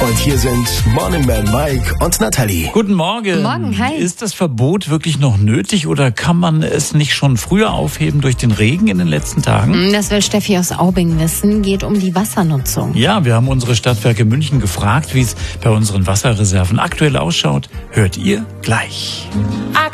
Und hier sind Morning Man Mike und Natalie. Guten Morgen. Morgen, hi. Ist das Verbot wirklich noch nötig oder kann man es nicht schon früher aufheben durch den Regen in den letzten Tagen? Das will Steffi aus Aubing wissen. Geht um die Wassernutzung. Ja, wir haben unsere Stadtwerke München gefragt, wie es bei unseren Wasserreserven aktuell ausschaut. Hört ihr gleich.